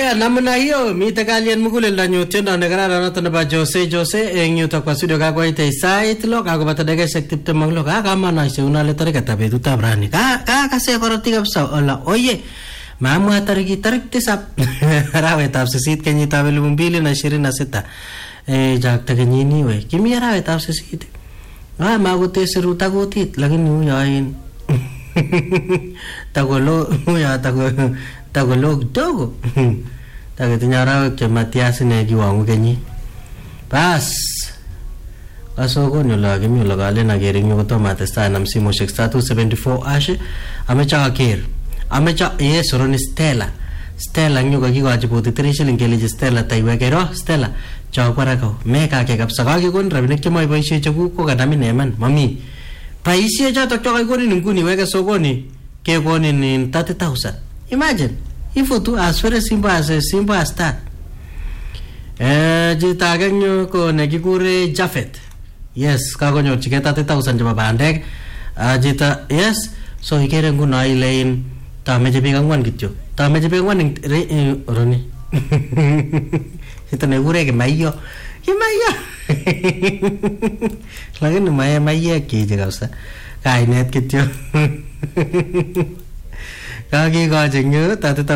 Haya, namna hiyo mitakalian muguleldo nyu tiendo ne kararan noto nebo Jose eng yutok kwa studio kakoite sait lo kakobata dakikaishek 20 lo kakamanoise unale tarikata betutab rani kase korotik kabisa ola oye maamwa tarik 7 arawetab 8 kenyitab 2026 jakta kenyini we kimi arawetab 8 makotesiru takutit lakini uyoin tagolo kidogo takitinya arawek chematias ine kiwangu kenyi bas asokoni ola kimi ola kalen akering yu kotomo atestai nam simoshek 274 ashe amecha yesoroni Stella nyu kakikochi 43 shilling kelechi Stella taiwekero Stella chokwarako mekake kapsa kakikon rabinik chemoiboisie chekuk ko kanamin eman mami boisie chotok chokakikonin nguni weke sokoni kekonin 30,000 imagine ifutu as very simple as that jita agenyo ko nekikure Jafet yes kakonyorchigei 30,000 chebo bandek jita yes so ikere nguno ile tameche biik 4 kityo tameche biik 4 oroni ito nekure Kimaiyo lakini mayek kije kabisa kainet kityo kakikochi nyo 30,000